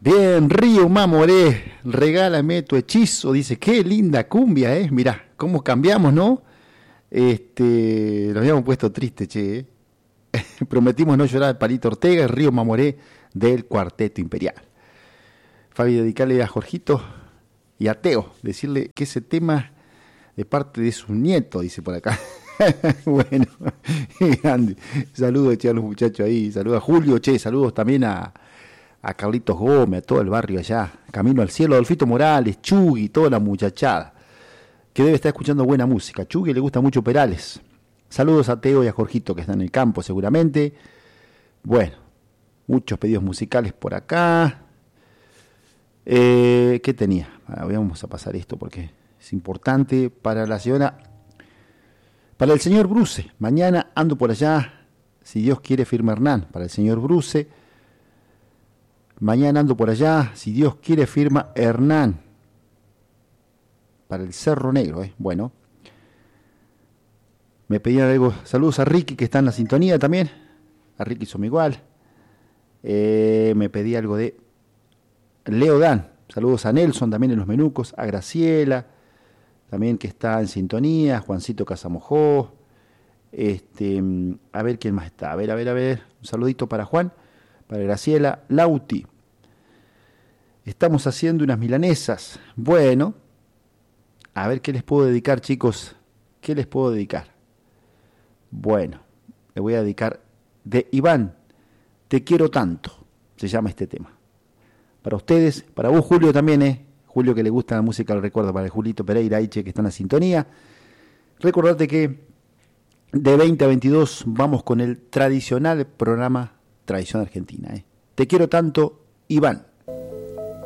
Bien, Río Mamoré, regálame tu hechizo. Dice, qué linda cumbia, Mirá, cómo cambiamos, ¿no? Nos habíamos puesto tristes, che. Prometimos no llorar al Palito Ortega, el Río Mamoré del Cuarteto Imperial. Fabi, dedicarle a Jorgito y a Teo, decirle que ese tema de parte de su nieto, dice por acá. Bueno, grande. Saludos, che, a los muchachos ahí. Saludos a Julio, che, saludos también a Carlitos Gómez, a todo el barrio allá. Camino al Cielo, Adolfito Morales, Chugui, toda la muchachada que debe estar escuchando buena música. Chugui le gusta mucho Perales. Saludos a Teo y a Jorgito que están en el campo seguramente. Bueno, muchos pedidos musicales por acá. ¿Qué tenía? Vamos a pasar esto porque es importante para la señora, para el señor Bruce. Mañana ando por allá, si Dios quiere, firma Hernán. Para el señor Bruce. Mañana ando por allá, si Dios quiere, firma Hernán. Para el Cerro Negro, Bueno. Me pedían algo. Saludos a Ricky, que está en la sintonía también. A Ricky somos igual. Me pedí algo de Leo Dan. Saludos a Nelson también en los menucos. A Graciela, también que está en sintonía. Juancito Casamojó. A ver quién más está. A ver. Un saludito para Juan. Para Graciela. Lauti. Estamos haciendo unas milanesas. Bueno. A ver qué les puedo dedicar, chicos. ¿Qué les puedo dedicar? Bueno, le voy a dedicar de Iván, Te quiero tanto, se llama este tema. Para ustedes, para vos, Julio, también, Julio, que le gusta la música, lo recuerdo, para el Julito Pereira, Aiche, que está en la sintonía. Recordate que de 20 a 22 vamos con el tradicional programa Tradición Argentina. Te quiero tanto, Iván.